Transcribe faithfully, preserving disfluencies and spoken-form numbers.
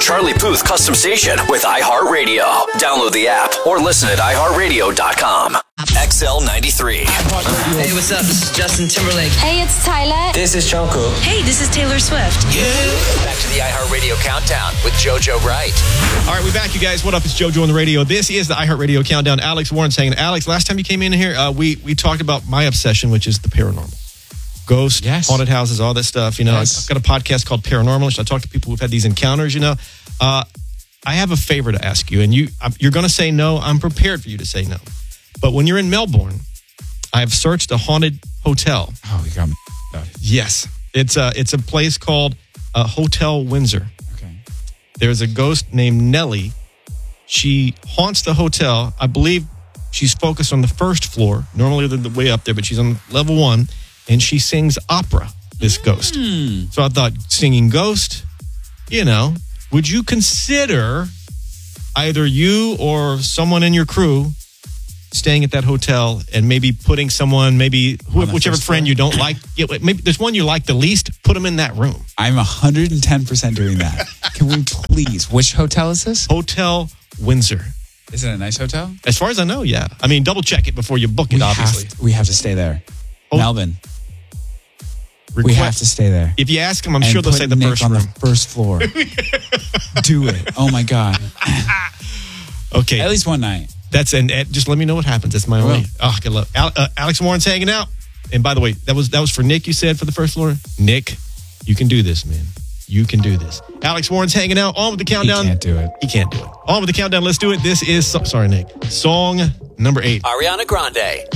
Charlie Puth custom station with iHeartRadio. Download the app or listen at i heart radio dot com. X L ninety-three. Hey, what's up? This is Justin Timberlake. Hey, it's Tyler. This is Jungkook. Hey, this is Taylor Swift. Yeah. Back to the iHeartRadio Countdown with JoJo Wright. All right, we're back, you guys. What up? It's JoJo on the radio. This is the iHeartRadio Countdown. Alex Warren saying, Alex, last time you came in here, uh, we we talked about my obsession, which is the paranormal. Ghost, yes. haunted houses, all that stuff. You know, Yes. I've got a podcast called Paranormal. I talk to people who've had these encounters, you know. Uh, I have a favor to ask you, and you, I'm- you're going to say no. I'm prepared for you to say no. But when you're in Melbourne, I have searched a haunted hotel. Oh, you got me. Yes. It's a, it's a place called uh, Hotel Windsor. Okay. There's a ghost named Nellie. She haunts the hotel. I believe she's focused on the first floor. Normally they're the way up there, but she's on level one. And she sings opera, this ghost. So I thought, singing ghost, you know, would you consider either you or someone in your crew staying at that hotel and maybe putting someone, maybe who, On the whichever first friend floor? you don't like, yeah, maybe there's one you like the least, put them in that room. I'm one hundred ten percent doing that. Can we please? Which hotel is this? Hotel Windsor. Is it a nice hotel? As far as I know, yeah. I mean, double check it before you book it, We obviously. have, we have to stay there. Oh. Melbourne. We Request- have to stay there. If you ask them, I'm And sure they'll put say the Nick first on room. the first floor. Do it. Oh my God. Okay, At least one night. that's and uh, just let me know what happens. That's my only. will. Oh, good luck. Al, uh, Alex Warren's hanging out. And by the way, that was that was for Nick. You said for the first floor, Nick, you can do this, man. You can do this. Alex Warren's hanging out. On with the He countdown. can't do it. He can't do it. On with the countdown. Let's do it. This is sorry, Nick. Song number eight. Ariana Grande.